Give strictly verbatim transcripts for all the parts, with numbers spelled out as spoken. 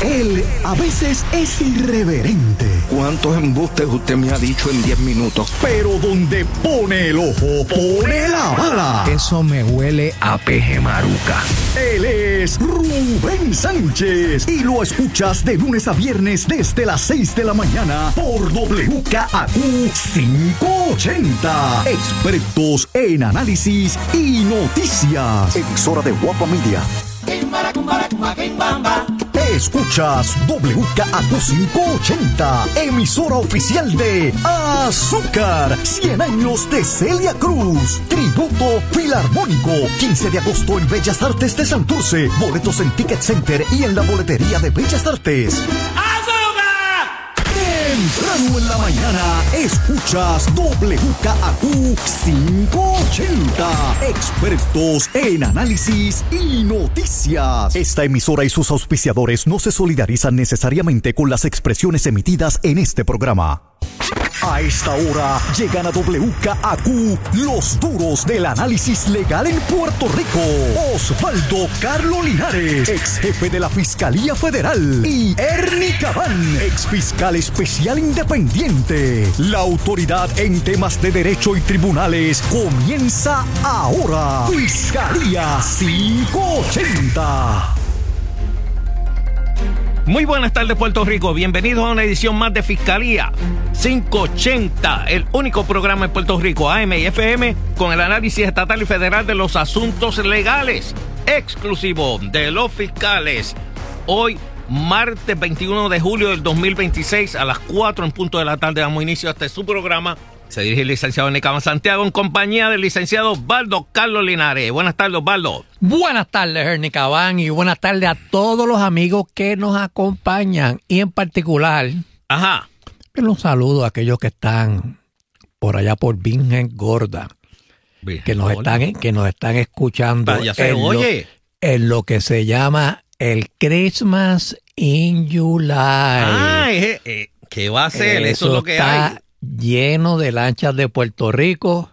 Él a veces es irreverente. ¿Cuántos embustes usted me ha dicho en diez minutos? Pero donde pone el ojo, pone la bala. Eso me huele a peje maruca. Él es Rubén Sánchez. Y lo escuchas de lunes a viernes desde las seis de la mañana por W K A Q quinientos ochenta. Expertos en análisis y noticias. Emisora de Guapa Media. Escuchas W K A Q quinientos ochenta, emisora oficial de Azúcar, cien años de Celia Cruz, tributo filarmónico, quince de agosto en Bellas Artes de Santurce, boletos en Ticket Center y en la boletería de Bellas Artes. Temprano en la mañana, escuchas W K A Q quinientos ochenta. Expertos en análisis y noticias. Esta emisora y sus auspiciadores no se solidarizan necesariamente con las expresiones emitidas en este programa. A esta hora llegan a W K A Q los duros del análisis legal en Puerto Rico. Osvaldo Carlo Linares, ex jefe de la Fiscalía Federal, y Ernie Cabán, ex fiscal especial independiente. La autoridad en temas de derecho y tribunales comienza ahora. Fiscalía quinientos ochenta. Muy buenas tardes, Puerto Rico. Bienvenidos a una edición más de Fiscalía quinientos ochenta, el único programa en Puerto Rico, A M y F M, con el análisis estatal y federal de los asuntos legales, exclusivo de los fiscales. Hoy, martes veintiuno de julio del dos mil veintiséis, a las cuatro en punto de la tarde, damos inicio a este su programa. Se dirige el licenciado Nicabán Santiago en compañía del licenciado Osvaldo Carlos Linares. Buenas tardes, Osvaldo. Buenas tardes, Ernie Cabán, y buenas tardes a todos los amigos que nos acompañan. Y en particular, Ajá. un saludo a aquellos que están por allá por Virgen Gorda, Virgen que nos Gorda. están que nos están escuchando Ya se en, oye. Lo, en lo que se llama el Christmas in July. Ah, eh, eh, ¿qué va a ser? Eso, Eso es lo que está hay. Lleno de lanchas de Puerto Rico,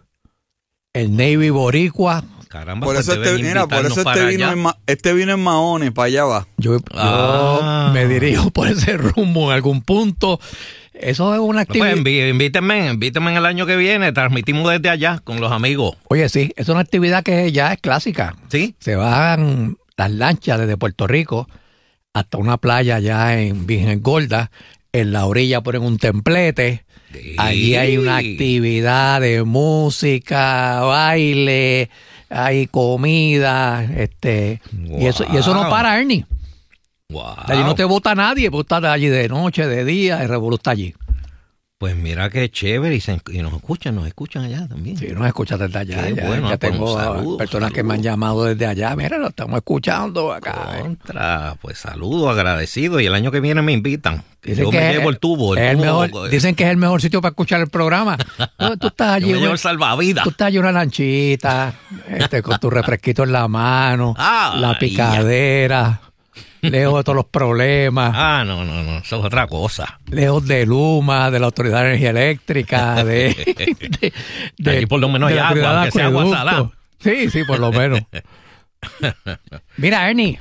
el Navy Boricua. Caramba, por pues eso este, mira, por eso este vino, en Ma, este vino en Mahones, para allá va. Yo, ah. yo me dirijo por ese rumbo en algún punto. Eso es una actividad. Pues inví, invítenme, invítenme el año que viene, transmitimos desde allá con los amigos. Oye, sí, es una actividad que ya es clásica. ¿Sí? Se van las lanchas desde Puerto Rico hasta una playa allá en Virgen Gorda. En la orilla ponen un templete. Sí. Allí hay una actividad de música, baile, hay comida, este, wow. y eso y eso no para, Ernie. Wow. Allí no te vota nadie, pues estás allí de noche, de día, el revolú está allí. Pues mira qué chévere, y, se, y nos escuchan, nos escuchan allá también. Sí, nos escuchan desde allá. Qué ya, bueno, ya pues tengo saludo, personas saludo. que me han llamado desde allá. Mira, lo estamos escuchando acá. Contra, pues saludo, agradecido. Y el año que viene me invitan. Dicen Yo que me es, llevo el tubo. El el tubo mejor, dicen que es el mejor sitio para escuchar el programa. No, tú estás allí. Yo me llevo el salvavidas. Tú estás allí una lanchita, este, con tu refresquito en la mano, ah, la picadera. Ya. Lejos de todos los problemas. Ah, no, no, no, eso es otra cosa. Lejos de Luma, de la Autoridad de Energía Eléctrica, de... de, de Allí por lo menos hay agua, aunque sea agua salada. Sí, sí, por lo menos. Mira, Ernie,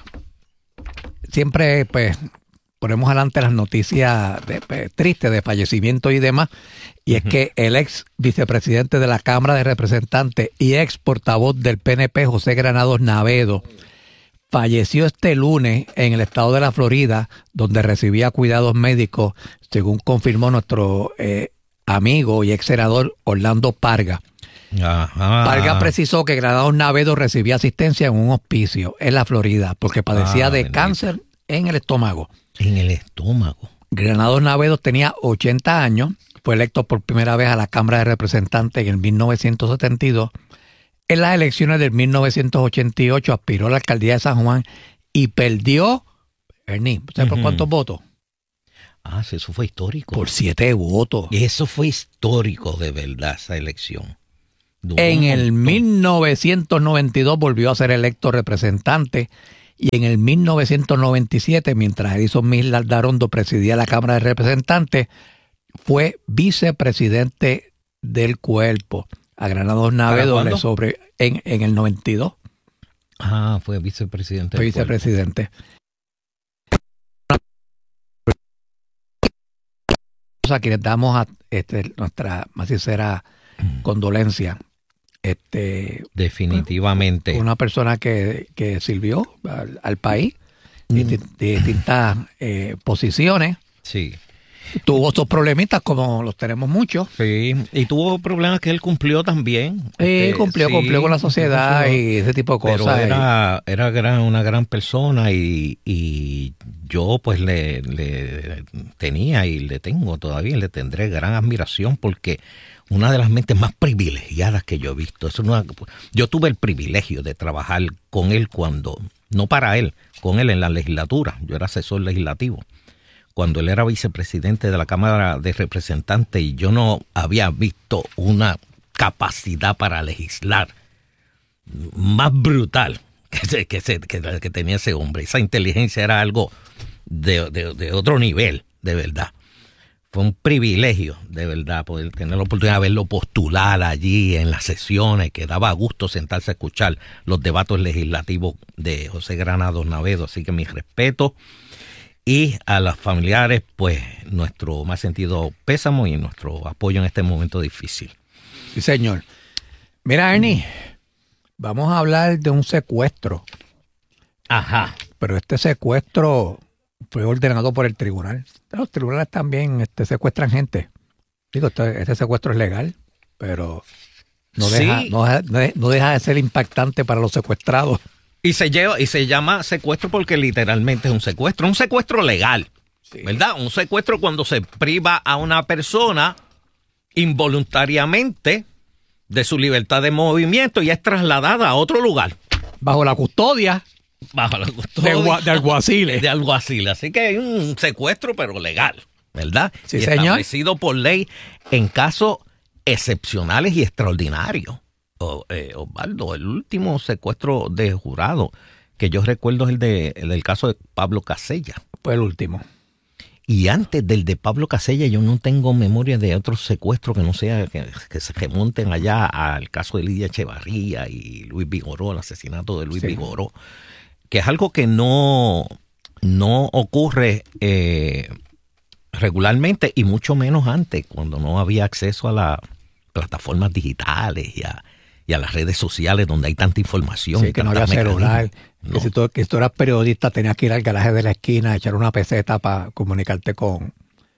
siempre pues ponemos adelante las noticias de, pues, tristes de fallecimiento y demás, y es uh-huh. que el ex vicepresidente de la Cámara de Representantes y ex portavoz del P N P, José Granados Navedo, falleció este lunes en el estado de la Florida, donde recibía cuidados médicos, según confirmó nuestro eh, amigo y ex senador Orlando Parga. Ajá. Parga precisó que Granados Navedo recibía asistencia en un hospicio en la Florida porque padecía ah, de bendito. cáncer en el estómago. En el estómago. Granados Navedo tenía ochenta años, fue electo por primera vez a la Cámara de Representantes en el mil novecientos setenta y dos. En las elecciones del mil novecientos ochenta y ocho aspiró a la alcaldía de San Juan y perdió, Ernie, ¿sabes uh-huh. por cuántos votos? Ah, eso fue histórico. Por siete votos. Eso fue histórico de verdad, esa elección. Duró en el mil novecientos noventa y dos volvió a ser electo representante y en el mil novecientos noventa y siete, mientras Edison Mil Aldarondo presidía la Cámara de Representantes, fue vicepresidente del cuerpo. A Granados Navedo le sobre en, en el noventa y dos. Ah, fue vicepresidente. Fue vicepresidente. esposa, a quienes damos a, este, nuestra más sincera condolencia. Este, Definitivamente. Una persona que, que sirvió al, al país de, de, de distintas eh, posiciones. Sí. Tuvo otros problemitas como los tenemos muchos. Sí, y tuvo problemas que él cumplió también. Sí, este, cumplió, sí, cumplió con la sociedad cumplió, y ese tipo de cosas. Pero era, era gran, una gran persona y, y yo pues le, le tenía y le tengo todavía, le tendré gran admiración porque una de las mentes más privilegiadas que yo he visto. Es una, yo tuve el privilegio de trabajar con él cuando, no para él, con él en la legislatura. Yo era asesor legislativo. Cuando él era vicepresidente de la Cámara de Representantes y yo no había visto una capacidad para legislar más brutal que, que, que, que tenía ese hombre. Esa inteligencia era algo de, de, de otro nivel, de verdad. Fue un privilegio, de verdad, poder tener la oportunidad de verlo postular allí en las sesiones, que daba gusto sentarse a escuchar los debates legislativos de José Granados Navedo. Así que mis respetos. Y a los familiares, pues, nuestro más sentido pésamo y nuestro apoyo en este momento difícil. Sí, señor. Mira, Ernie, vamos a hablar de un secuestro. Ajá. Pero este secuestro fue ordenado por el tribunal. Los tribunales también este, secuestran gente. Digo, este, este secuestro es legal, pero no deja, sí. no, deja, no deja de ser impactante para los secuestrados. Y se lleva y se llama secuestro porque literalmente es un secuestro, un secuestro legal, sí. ¿Verdad? Un secuestro cuando se priva a una persona involuntariamente de su libertad de movimiento y es trasladada a otro lugar. Bajo la custodia. Bajo la custodia. De, de alguaciles. De alguaciles. Así que es un secuestro, pero legal, ¿verdad? Sí, y señor. Establecido por ley en casos excepcionales y extraordinarios. Eh, Osvaldo, el último secuestro de jurado que yo recuerdo es el, de, el del caso de Pablo Casella. Fue el último. Y antes del de Pablo Casella yo no tengo memoria de otros secuestros que no sea que, que se remonten allá al caso de Lidia Echevarría y Luis Vigoró, el asesinato de Luis sí. Vigoró, que es algo que no, no ocurre eh, regularmente y mucho menos antes, cuando no había acceso a las plataformas digitales y a y a las redes sociales donde hay tanta información. Sí, que no había celular. No. Que, si tú, que si tú eras periodista tenías que ir al garaje de la esquina a echar una peseta para comunicarte con,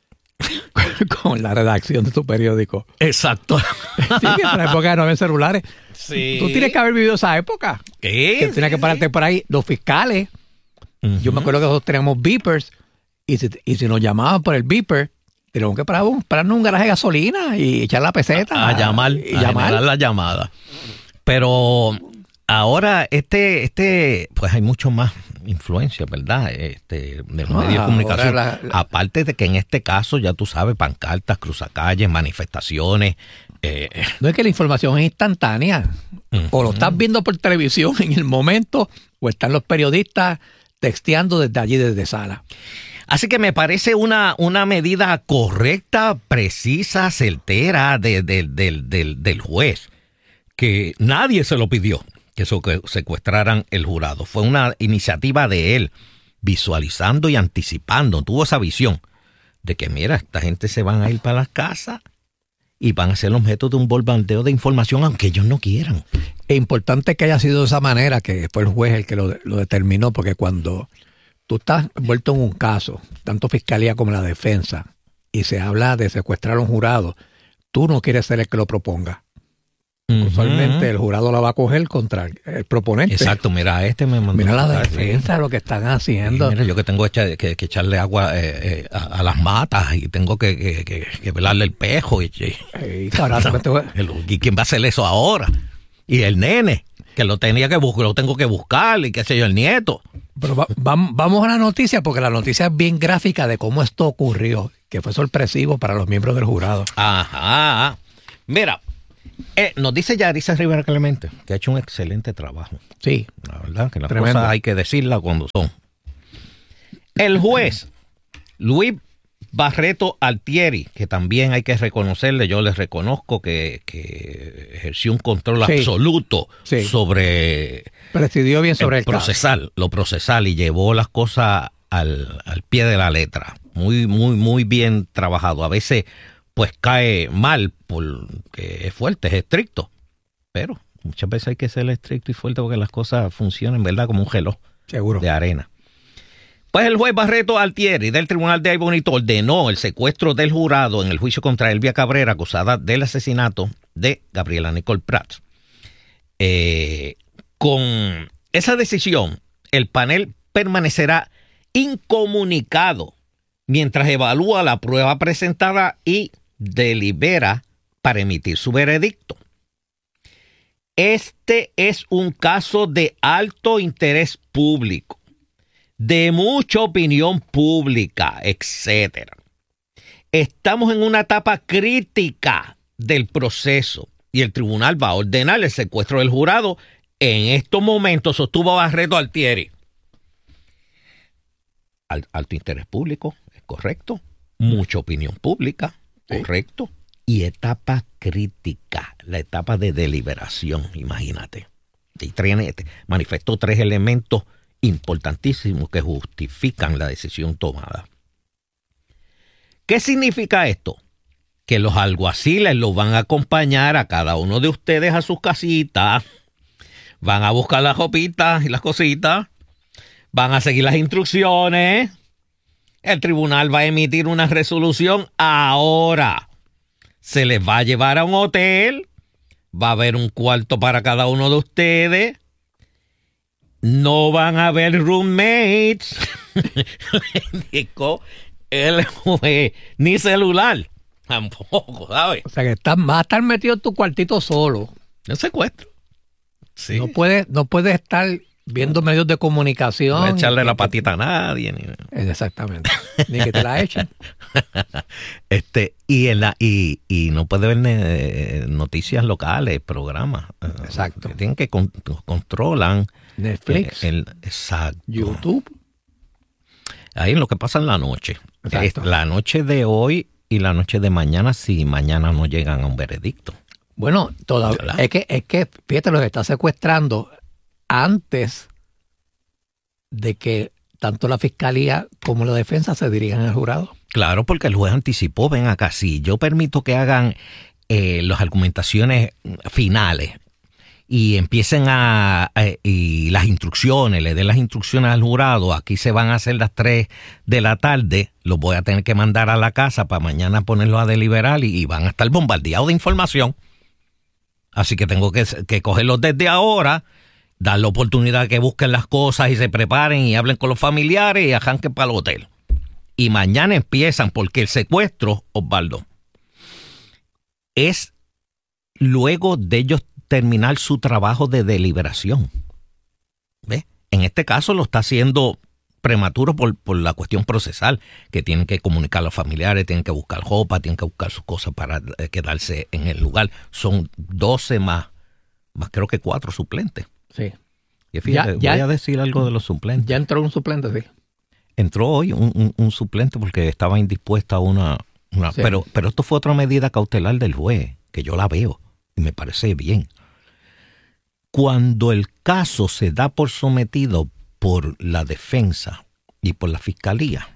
con la redacción de tu periódico. Exacto. Sí, que en la época no había celulares. Sí. Tú tienes que haber vivido esa época. ¿Qué? Que tenías que pararte por ahí. Los fiscales, uh-huh. Yo me acuerdo que nosotros teníamos beepers y si, y si nos llamaban por el beeper, tenemos que parar, pararnos en un garaje de gasolina y echar la peseta. A, a llamar, y a llamar. generar la llamada. Pero ahora este, este, pues hay mucho más influencia, ¿verdad? Este, de los ah, medios de comunicación. La, la... Aparte de que en este caso, ya tú sabes, pancartas, cruzacalles, manifestaciones. Eh, no es que la información es instantánea. Uh-huh. O lo estás viendo por televisión en el momento, o están los periodistas texteando desde allí, desde sala. Así que me parece una, una medida correcta, precisa, certera de, de, de, de, del juez, que nadie se lo pidió, que secuestraran el jurado. Fue una iniciativa de él, visualizando y anticipando. Tuvo esa visión de que, mira, esta gente se van a ir para las casas y van a ser objeto de un bombardeo de información, aunque ellos no quieran. Es importante que haya sido de esa manera, que fue el juez el que lo, lo determinó, porque cuando tú estás envuelto en un caso, tanto fiscalía como la defensa, y se habla de secuestrar a un jurado, tú no quieres ser el que lo proponga. Uh-huh. Usualmente el jurado la va a coger contra el, el proponente. Exacto, mira, este me mandó. Mira la defensa, lo que están haciendo. Sí, mira, yo que tengo que, que, que echarle agua eh, eh, a, a las matas y tengo que, que, que, que velarle el pejo. Y, y, sí, carajo, no, el, ¿y quién va a hacer eso ahora? Y el nene, que lo tenía que buscar, lo tengo que buscar, y qué sé yo, el nieto. Pero va, va, vamos a la noticia, porque la noticia es bien gráfica de cómo esto ocurrió, que fue sorpresivo para los miembros del jurado. Ajá. Mira, eh, nos dice Yarisa Rivera Clemente que ha hecho un excelente trabajo. Sí. La verdad, que las tremendo. Cosas hay que decirlas cuando son. El juez Luis Barreto Altieri, que también hay que reconocerle, yo les reconozco que, que ejerció un control sí. absoluto sí. sobre... Presidió bien sobre el, el procesal, caso. Lo procesal, y llevó las cosas al, al pie de la letra. muy, muy, muy bien trabajado. A veces, pues cae mal porque es fuerte, es estricto. Pero muchas veces hay que ser estricto y fuerte porque las cosas funcionan, ¿verdad? Como un reloj. Seguro. De arena. Pues el juez Barreto Altieri del Tribunal de Ay Bonito ordenó el secuestro del jurado en el juicio contra Elvia Cabrera, acusada del asesinato de Gabriela Nicole Prats. Eh, con esa decisión, el panel permanecerá incomunicado mientras evalúa la prueba presentada y delibera para emitir su veredicto. Este es un caso de alto interés público, de mucha opinión pública, etcétera. Estamos en una etapa crítica del proceso y el tribunal va a ordenar el secuestro del jurado. En estos momentos, sostuvo Barreto Altieri. Al, alto interés público, es correcto. Mucha opinión pública, sí. Correcto. Y etapa crítica, la etapa de deliberación, imagínate. Y trae, manifestó tres elementos importantísimos que justifican la decisión tomada. ¿Qué significa esto? Que los alguaciles los van a acompañar a cada uno de ustedes a sus casitas, van a buscar las ropitas y las cositas, van a seguir las instrucciones, el tribunal va a emitir una resolución ahora, se les va a llevar a un hotel, va a haber un cuarto para cada uno de ustedes, no van a haber roommates, el juez, ni celular, tampoco, ¿sabes? O sea que está, vas a estar metido en tu cuartito solo. Un secuestro. Sí. No puedes no puede estar viendo medios de comunicación. No echarle la patita a nadie. Ni... Exactamente. Ni que te la echen. este y, en la, y, y no puede ver eh, noticias locales, programas. Exacto. Que tienen que con, controlan. Netflix. El, el, exacto. YouTube. Ahí es lo que pasa en la noche. Es la noche de hoy y la noche de mañana, si mañana no llegan a un veredicto. Bueno, todavía es que, es que, fíjate, los está secuestrando antes de que tanto la fiscalía como la defensa se dirijan al jurado. Claro, porque el juez anticipó, ven acá, si yo permito que hagan eh, las argumentaciones finales y empiecen a, a y las instrucciones, le den las instrucciones al jurado, aquí se van a hacer las tres de la tarde, los voy a tener que mandar a la casa para mañana ponerlos a deliberar y, y van a estar bombardeados de información. Así que tengo que, que cogerlos desde ahora, dar la oportunidad que busquen las cosas y se preparen y hablen con los familiares y arranquen para el hotel. Y mañana empiezan, porque el secuestro, Osvaldo, es luego de ellos terminar su trabajo de deliberación. ¿Ves? En este caso lo está haciendo prematuro por, por la cuestión procesal, que tienen que comunicar a los familiares, tienen que buscar ropa, tienen que buscar sus cosas para quedarse en el lugar. Son doce más, más creo que cuatro suplentes. Sí. Y fíjate, ya, ya, voy a decir algo de los suplentes. Ya entró un suplente, sí. Entró hoy un, un, un suplente porque estaba indispuesta a una... una sí. pero, pero esto fue otra medida cautelar del juez, que yo la veo y me parece bien. Cuando el caso se da por sometido por la defensa y por la fiscalía,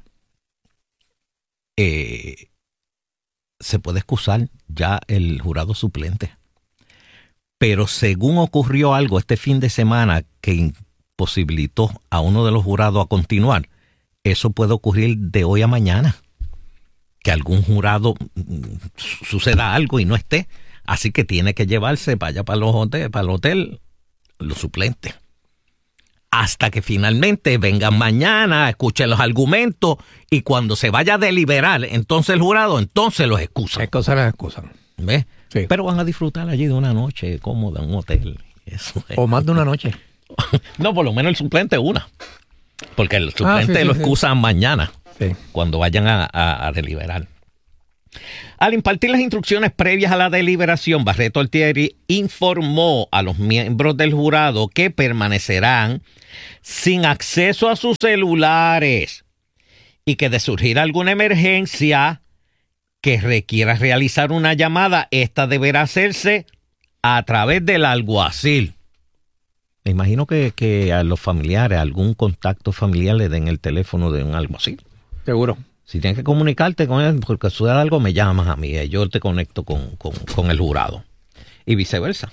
eh, se puede excusar ya el jurado suplente. Pero según ocurrió algo este fin de semana que imposibilitó a uno de los jurados a continuar, eso puede ocurrir de hoy a mañana. Que algún jurado suceda algo y no esté. Así que tiene que llevarse para allá, para, los hotel, para el hotel, los suplentes. Hasta que finalmente vengan mañana, escuchen los argumentos y cuando se vaya a deliberar, entonces el jurado, entonces los excusan. Entonces los excusan. ¿Ves? Sí. Pero van a disfrutar allí de una noche cómoda en un hotel. Eso es. O más de una noche. No, por lo menos el suplente una. Porque el suplente ah, sí, sí, lo sí. excusan mañana, sí. cuando vayan a, a, a deliberar. Al impartir las instrucciones previas a la deliberación, Barreto Altieri informó a los miembros del jurado que permanecerán sin acceso a sus celulares y que de surgir alguna emergencia que requiera realizar una llamada, esta deberá hacerse a través del alguacil. Me imagino que, que a los familiares, algún contacto familiar le den el teléfono de un alguacil. Seguro. Si tienes que comunicarte con él porque sucede algo, me llamas a mí. Y yo te conecto con, con, con el jurado. Y viceversa.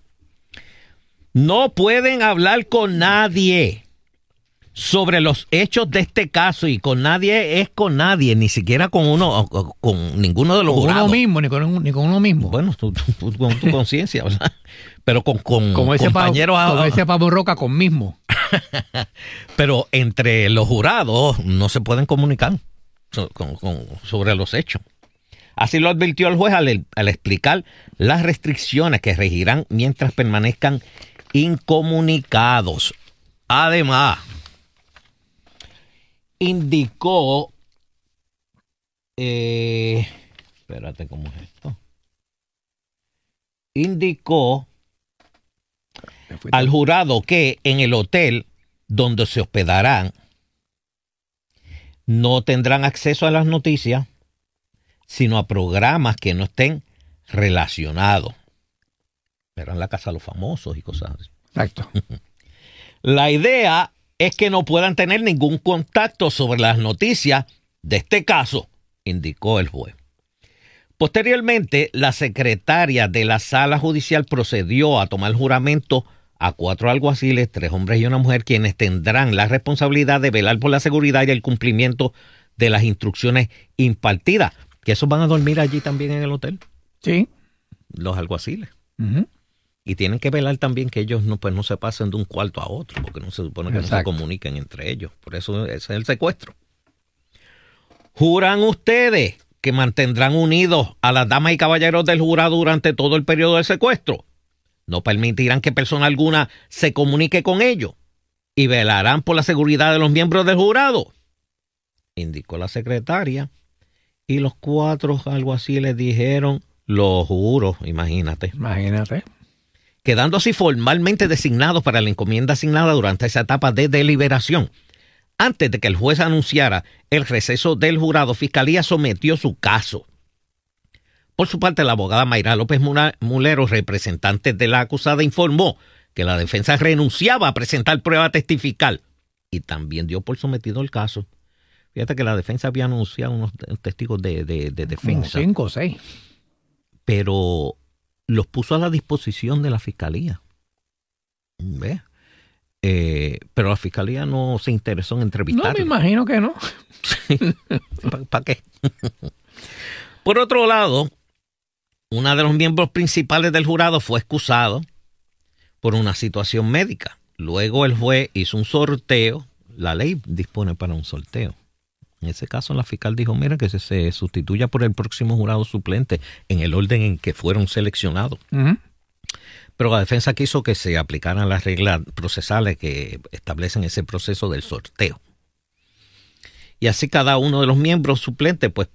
No pueden hablar con nadie sobre los hechos de este caso, y con nadie es con nadie, ni siquiera con uno, con ninguno de los con jurados. Uno mismo, ni con, ni con uno mismo. Bueno, tú, tú, tú, con tu conciencia, ¿verdad? Pero con, con como ese compañeros. Pablo, como ese Pablo Roca con mismo. Pero entre los jurados no se pueden comunicar so, con, con, sobre los hechos. Así lo advirtió el juez al, al explicar las restricciones que regirán mientras permanezcan incomunicados. Además, indicó, eh, espérate, ¿cómo es esto? Indicó al jurado que en el hotel donde se hospedarán no tendrán acceso a las noticias, sino a programas que no estén relacionados. Verán la casa de los famosos y cosas así. Exacto. La idea es que no puedan tener ningún contacto sobre las noticias de este caso, indicó el juez. Posteriormente, la secretaria de la sala judicial procedió a tomar juramento a cuatro alguaciles, tres hombres y una mujer, quienes tendrán la responsabilidad de velar por la seguridad y el cumplimiento de las instrucciones impartidas. ¿Que esos van a dormir allí también en el hotel? Sí. Los alguaciles. Uh-huh. Y tienen que velar también que ellos no, pues, no se pasen de un cuarto a otro, porque no se supone que Exacto. no se comuniquen entre ellos. Por eso ese es el secuestro. ¿Juran ustedes que mantendrán unidos a las damas y caballeros del jurado durante todo el periodo del secuestro? ¿No permitirán que persona alguna se comunique con ellos? ¿Y velarán por la seguridad de los miembros del jurado?, indicó la secretaria. Y los cuatro alguaciles dijeron, lo juro, imagínate. Imagínate. Quedando así formalmente designados para la encomienda asignada durante esa etapa de deliberación. Antes de que el juez anunciara el receso del jurado, Fiscalía sometió su caso. Por su parte, la abogada Mayra López Mulero, representante de la acusada, informó que la defensa renunciaba a presentar prueba testifical y también dio por sometido el caso. Fíjate que la defensa había anunciado unos testigos de, de, de defensa. Como cinco o seis. Pero los puso a la disposición de la Fiscalía. ¿Ves? Eh, pero la Fiscalía no se interesó en entrevistar. No, me imagino que no. ¿Para pa qué? Por otro lado, uno de los miembros principales del jurado fue excusado por una situación médica. Luego el juez hizo un sorteo. La ley dispone para un sorteo. En ese caso, la fiscal dijo, mira, que se, se sustituya por el próximo jurado suplente en el orden en que fueron seleccionados. Uh-huh. Pero la defensa quiso que se aplicaran las reglas procesales que establecen ese proceso del sorteo. Y así cada uno de los miembros suplentes pues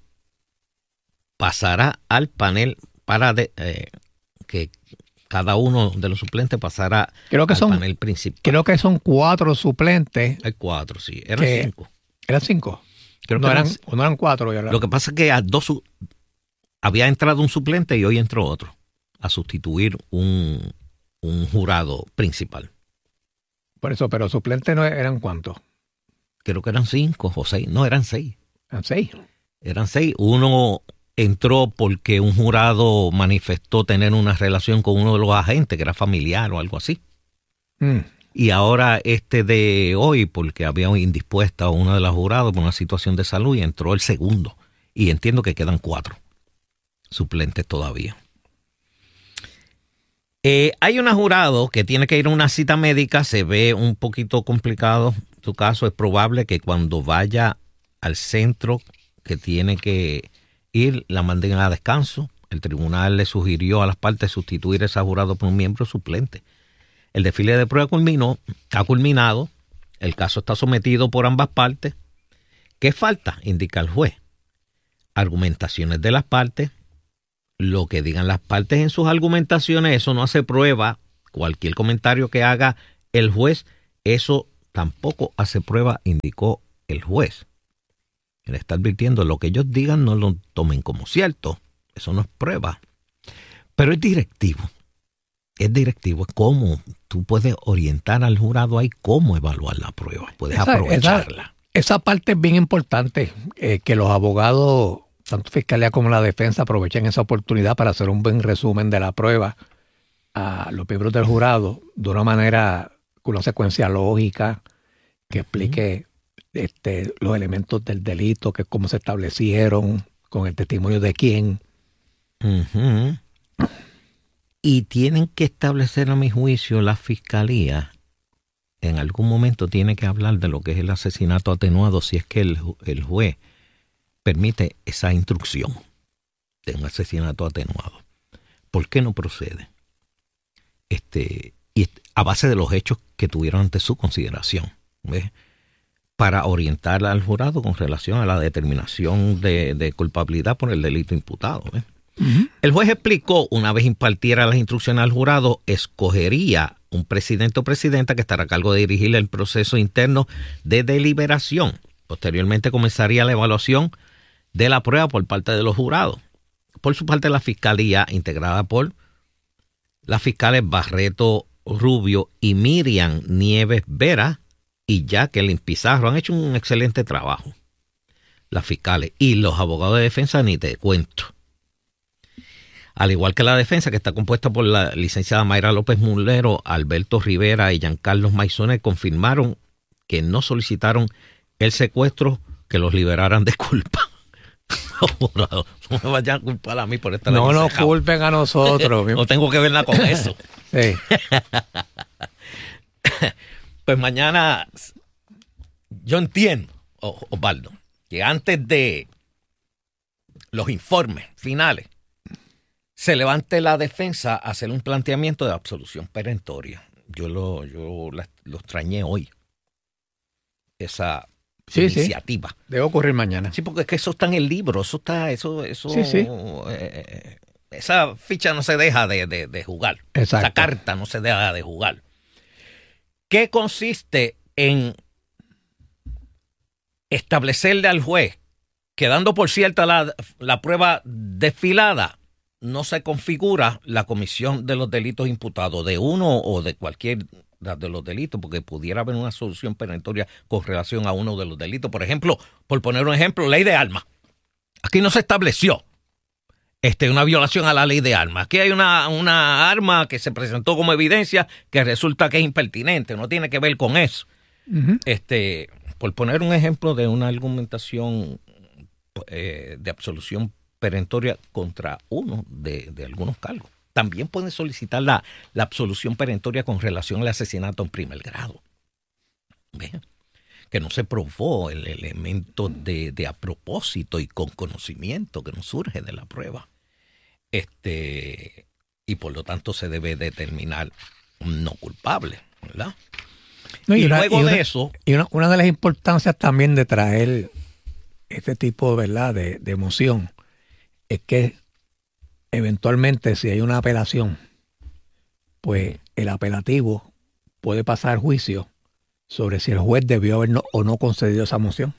pasará al panel para de, eh, que cada uno de los suplentes pasará creo que al son, panel principal. Creo que son cuatro suplentes. Hay cuatro, sí. Eran que, cinco. ¿Eran cinco? Creo no, que eran, eran, no eran cuatro. Lo que pasa es que a dos había entrado un suplente y hoy entró otro a sustituir un, un jurado principal. Por eso, pero suplentes no eran ¿cuántos? Creo que eran cinco o seis. No, eran seis. ¿Eran seis? Eran seis. Uno entró porque un jurado manifestó tener una relación con uno de los agentes, que era familiar o algo así. Mm. Y ahora este de hoy, porque había indispuesta a uno de los jurados por una situación de salud, y entró el segundo. Y entiendo que quedan cuatro suplentes todavía. Eh, hay un jurado que tiene que ir a una cita médica, se ve un poquito complicado su caso. Es probable que cuando vaya al centro que tiene que ir, la manden a descanso. El tribunal le sugirió a las partes sustituir a ese jurado por un miembro suplente. El desfile de prueba culminó, ha culminado, el caso está sometido por ambas partes. ¿Qué falta? Indica el juez. Argumentaciones de las partes. Lo que digan las partes en sus argumentaciones, eso no hace prueba. Cualquier comentario que haga el juez, eso tampoco hace prueba, indicó el juez. Él está advirtiendo, lo que ellos digan no lo tomen como cierto. Eso no es prueba. Pero es directivo. Es directivo. Es cómo tú puedes orientar al jurado ahí cómo evaluar la prueba. Puedes esa, aprovecharla. esa parte es bien importante, eh, que los abogados, tanto Fiscalía como la defensa, aprovechen esa oportunidad para hacer un buen resumen de la prueba a los miembros del jurado de una manera, con una secuencia lógica, que explique este, los elementos del delito, que cómo se establecieron, con el testimonio de quién. Uh-huh. Y tienen que establecer, a mi juicio, la Fiscalía en algún momento tiene que hablar de lo que es el asesinato atenuado, si es que el, el juez permite esa instrucción de un asesinato atenuado. ¿Por qué no procede? Este, y a base de los hechos que tuvieron ante su consideración, ¿ves? Para orientar al jurado con relación a la determinación de, de culpabilidad por el delito imputado, ¿ves? Uh-huh. El juez explicó, una vez impartiera las instrucciones al jurado, escogería un presidente o presidenta que estará a cargo de dirigir el proceso interno de deliberación. Posteriormente comenzaría la evaluación de la prueba por parte de los jurados. Por su parte, la Fiscalía, integrada por las fiscales Barreto Rubio y Miriam Nieves Vera y Jacqueline Pizarro, han hecho un excelente trabajo. Las fiscales y los abogados de defensa, ni te cuento. Al igual que la defensa, que está compuesta por la licenciada Mayra López Mulero, Alberto Rivera y Giancarlos Maisones, confirmaron que no solicitaron el secuestro, que los liberaran de culpa. No me vayan a culpar a mí por estar No nos culpen a nosotros. No tengo que ver nada con eso. Sí. Pues mañana, yo entiendo, Osvaldo, que antes de los informes finales, se levante la defensa a hacer un planteamiento de absolución perentoria. Yo lo, yo la, lo extrañé hoy. Esa sí, iniciativa. Sí. Debe ocurrir mañana. Sí, porque es que eso está en el libro. Eso está, eso, eso. Sí, sí. Eh, esa ficha no se deja de, de, de jugar. Exacto. Esa carta no se deja de jugar. ¿Qué consiste en establecerle al juez que, dando por cierta la, la prueba desfilada, no se configura la comisión de los delitos imputados de uno o de cualquier de los delitos, porque pudiera haber una solución perentoria con relación a uno de los delitos? Por ejemplo, por poner un ejemplo, ley de armas. Aquí no se estableció este, una violación a la ley de armas. Aquí hay una, una arma que se presentó como evidencia que resulta que es impertinente, no tiene que ver con eso. Uh-huh. Este, por poner un ejemplo de una argumentación eh, de absolución perentoria contra uno de, de algunos cargos. También pueden solicitar la, la absolución perentoria con relación al asesinato en primer grado. ¿Ve? Que no se probó el elemento de, de a propósito y con conocimiento que no surge de la prueba. Este, y por lo tanto se debe determinar no culpable, ¿verdad? No, y, y una, luego y una, de eso... Y una, una de las importancias también de traer este tipo, ¿verdad?, de, de emoción es que eventualmente, si hay una apelación, pues el apelativo puede pasar juicio sobre si el juez debió haber no, o no concedido esa moción.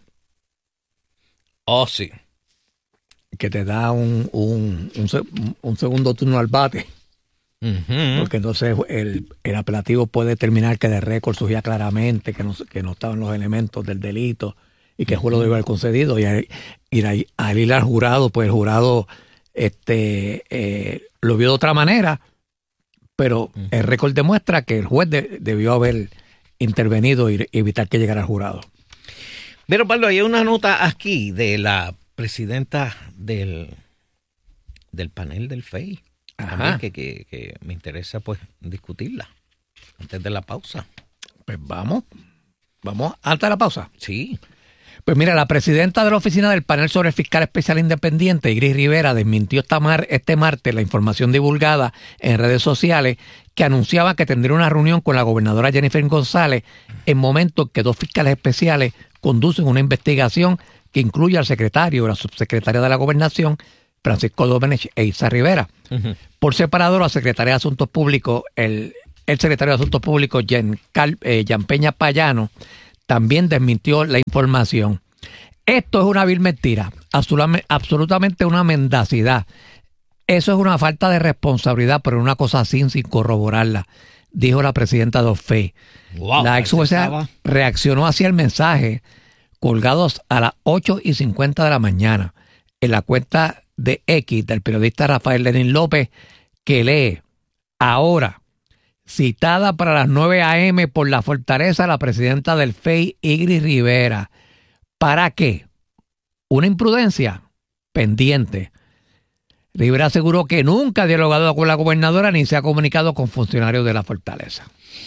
Oh, sí. Que te da un, un, un, un segundo turno al bate. Uh-huh. Porque entonces el, el apelativo puede determinar que de récord surgía claramente que no, que no estaban los elementos del delito y que el juez lo debió haber concedido. Y al, y al ir al jurado, pues el jurado este, eh, lo vio de otra manera, pero uh-huh. el récord demuestra que el juez de, debió haber intervenido y evitar que llegara al jurado. Pero, Pablo, hay una nota aquí de la presidenta del, del panel del F E I. Ajá. Que, que, que me interesa pues discutirla antes de la pausa. Pues vamos, vamos antes de la pausa. Sí. Pues mira, la presidenta de la oficina del panel sobre el fiscal especial independiente, Iris Rivera, desmintió esta mar, este martes la información divulgada en redes sociales que anunciaba que tendría una reunión con la gobernadora Jennifer González en momentos que dos fiscales especiales conducen una investigación que incluye al secretario o la subsecretaria de la Gobernación, Francisco Domenech e Isa Rivera. Uh-huh. Por separado, la secretaria de Asuntos Públicos, el, el secretario de Asuntos Públicos, Jean, Cal, eh, Jean Peña Payano, también desmintió la información. Esto es una vil mentira, absolutamente una mendacidad. Eso es una falta de responsabilidad, pero una cosa así sin corroborarla, dijo la presidenta de O F E I. Wow, la ex jueza reaccionó hacia el mensaje colgados a las ocho y cincuenta de la mañana en la cuenta de X del periodista Rafael Lenín López, que lee: ahora, citada para las nueve a eme por la Fortaleza, la presidenta del F E I, Igris Rivera. ¿Para qué? Una imprudencia pendiente. Rivera aseguró que nunca ha dialogado con la gobernadora ni se ha comunicado con funcionarios de la Fortaleza.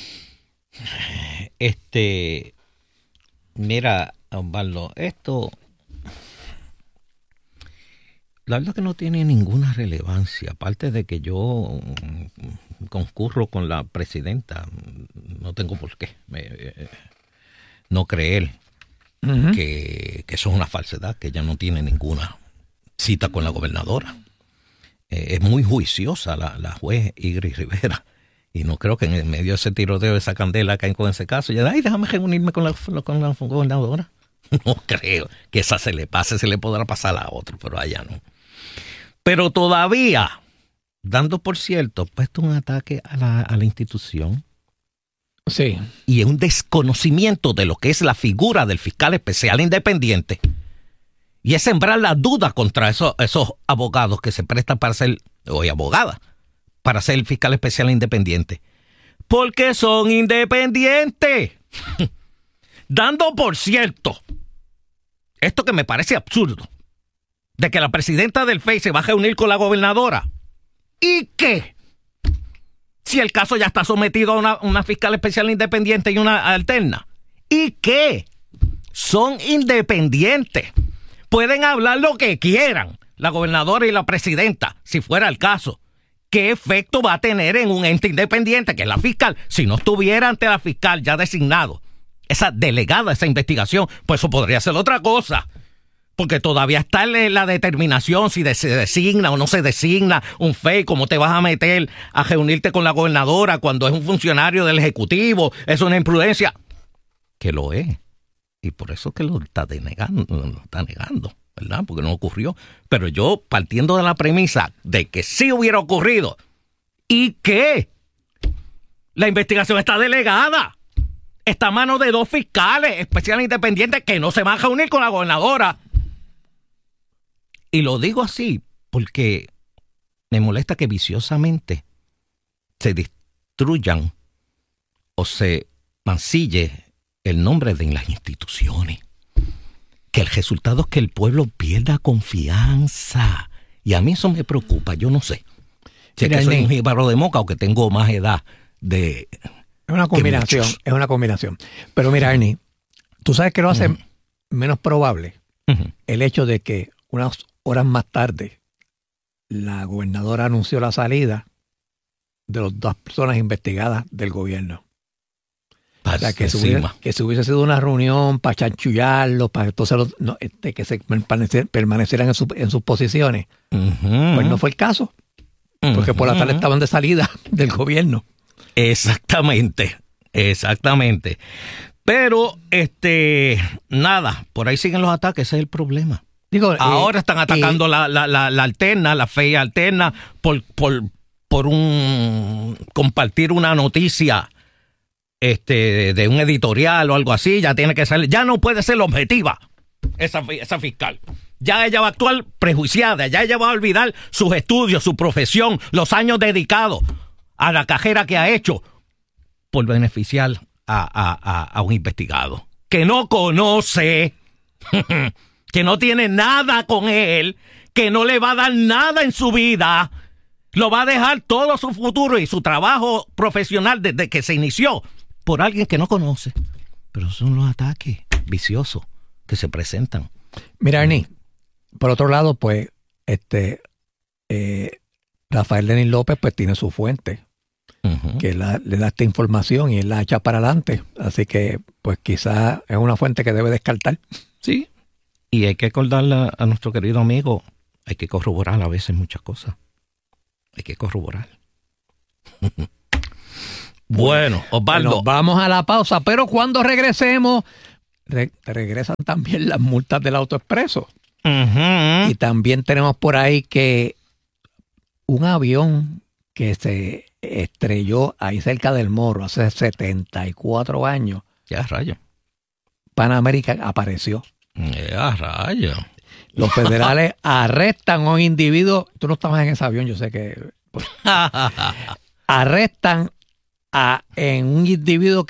Este, mira, Osvaldo, esto, la verdad que no tiene ninguna relevancia, aparte de que yo concurro con la presidenta, no tengo por qué eh, no creer uh-huh. que, que eso es una falsedad, que ella no tiene ninguna cita con la gobernadora. Eh, es muy juiciosa la, la juez Igris Rivera. Y no creo que en medio de ese tiroteo, de esa candela que hay con ese caso, ya, ay, déjame reunirme con la, con la gobernadora. No creo que esa se le pase, se le podrá pasar a otro, pero allá no. Pero todavía, dando por cierto, puesto un ataque a la, a la institución. Sí. Y un desconocimiento de lo que es la figura del fiscal especial independiente. Y es sembrar la duda contra esos, esos abogados que se prestan para ser, o abogadas, para ser el fiscal especial independiente. Porque son independientes. Dando por cierto, esto que me parece absurdo, de que la presidenta del F E I se va a reunir con la gobernadora. ¿Y qué? Si el caso ya está sometido a una, una fiscal especial independiente y una alterna. ¿Y qué? Son independientes. Pueden hablar lo que quieran, la gobernadora y la presidenta, si fuera el caso. ¿Qué efecto va a tener en un ente independiente, que es la fiscal? Si no estuviera ante la fiscal ya designado, esa delegada, esa investigación, pues eso podría ser otra cosa. Porque todavía está en la determinación si se designa o no se designa un F E I, cómo te vas a meter a reunirte con la gobernadora cuando es un funcionario del Ejecutivo. Es una imprudencia. Que lo es. Y por eso que lo está denegando, lo está negando, ¿verdad? Porque no ocurrió. Pero yo, partiendo de la premisa de que sí hubiera ocurrido, ¿y qué? La investigación está delegada. Está a manos de dos fiscales especiales independientes que no se van a reunir con la gobernadora. Y lo digo así porque me molesta que viciosamente se destruyan o se mancille el nombre de las instituciones. Que el resultado es que el pueblo pierda confianza. Y a mí eso me preocupa, yo no sé. Si es que soy un jíbaro de moca o que tengo más edad de... Es una combinación, es una combinación. Pero mira, Ernie, tú sabes que lo hace uh-huh. menos probable uh-huh. el hecho de que unas horas más tarde la gobernadora anunció la salida de las dos personas investigadas del gobierno. O sea, que se, hubiese, que se hubiese sido una reunión para chanchullarlos, para entonces los, no, este, que se permanecer, permanecieran en, su, en sus posiciones. Uh-huh. Pues no fue el caso, porque uh-huh. por la tarde estaban de salida del gobierno. Exactamente, exactamente. Pero, este, nada, por ahí siguen los ataques, ese es el problema. Digo, ahora eh, están atacando eh, la, la, la, la alterna, la F E I alterna, por, por, por un compartir una noticia este, de un editorial o algo así. Ya tiene que ser, ya no puede ser objetiva esa, esa fiscal. Ya ella va a actuar prejuiciada, ya ella va a olvidar sus estudios, su profesión, los años dedicados a la carrera que ha hecho por beneficiar a, a, a, a un investigado que no conoce, que no tiene nada con él, que no le va a dar nada en su vida, lo va a dejar todo su futuro y su trabajo profesional desde que se inició por alguien que no conoce. Pero son los ataques viciosos que se presentan. Mira, Ernie, por otro lado, pues, este eh, Rafael Lenín López pues tiene su fuente, uh-huh. que la, le da esta información y él la echa para adelante. Así que, pues, quizás es una fuente que debe descartar. Sí. Y hay que acordarle a nuestro querido amigo, hay que corroborar a veces muchas cosas. Hay que corroborar. Bueno, Osvaldo. Bueno, vamos a la pausa, pero cuando regresemos, re- regresan también las multas del AutoExpreso. Uh-huh. Y también tenemos por ahí que un avión que se estrelló ahí cerca del Morro hace setenta y cuatro años. Ya, rayo. Pan American apareció. Eh, a rayo. Los federales arrestan a un individuo. Tú no estabas en ese avión, yo sé que... Pues, arrestan a en un individuo